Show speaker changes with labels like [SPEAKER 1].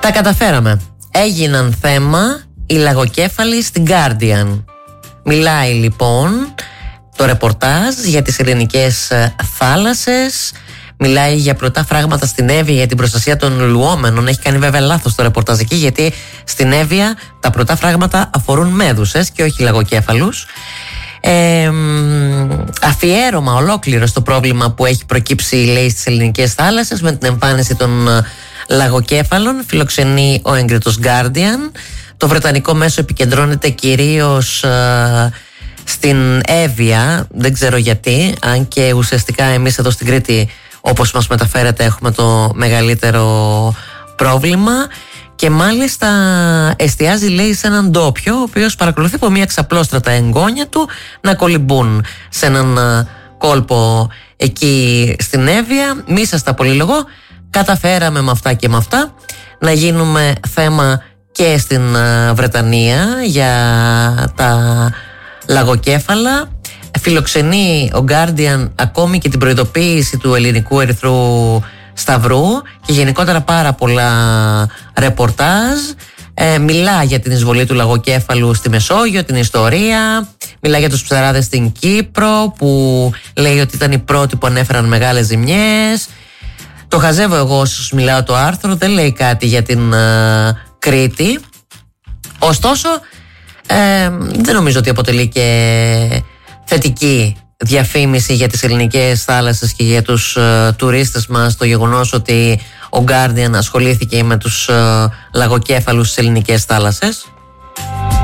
[SPEAKER 1] Τα καταφέραμε. Έγιναν θέμα οι λαγοκέφαλοι στην Guardian. Μιλάει λοιπόν το ρεπορτάζ για τις ελληνικές θάλασσες. Μιλάει για πρωτά φράγματα στην Εύβοια για την προστασία των λουόμενων. Έχει κάνει βέβαια λάθος το ρεπορτάζ εκεί, γιατί στην Εύβοια τα πρωτά φράγματα αφορούν μέδουσες και όχι λαγοκέφαλους. Αφιέρωμα ολόκληρο στο πρόβλημα που έχει προκύψει, λέει, στις ελληνικές θάλασσες με την εμφάνιση των λαγοκέφαλων. Φιλοξενεί ο έγκριτος Guardian. Το βρετανικό μέσο επικεντρώνεται κυρίως στην Εύβοια, δεν ξέρω γιατί, αν και ουσιαστικά εμείς εδώ στην Κρήτη, όπως μας μεταφέρεται, έχουμε το μεγαλύτερο πρόβλημα. Και μάλιστα εστιάζει, λέει, σε έναν ντόπιο, ο οποίος παρακολουθεί από μια ξαπλώστρα τα εγγόνια του να κολυμπούν σε έναν κόλπο εκεί στην Εύβοια. Μη σας τα πολυλογώ, καταφέραμε με αυτά και με αυτά να γίνουμε θέμα και στην Βρετανία για τα λαγοκέφαλα. Φιλοξενεί ο Guardian ακόμη και την προειδοποίηση του Ελληνικού Ερυθρού Σταυρού και γενικότερα πάρα πολλά ρεπορτάζ. Μιλά για την εισβολή του λαγοκέφαλου στη Μεσόγειο, την ιστορία. Μιλά για τους ψαράδες στην Κύπρο, που λέει ότι ήταν οι πρώτοι που ανέφεραν μεγάλες ζημιές. Το χαζεύω εγώ όσους μιλάω το άρθρο, δεν λέει κάτι για την Κρήτη. Ωστόσο δεν νομίζω ότι αποτελεί και θετική διαφήμιση για τις ελληνικές θάλασσες και για τους τουρίστες μας το γεγονός ότι ο Guardian ασχολήθηκε με τους λαγοκέφαλους στις ελληνικές θάλασσες.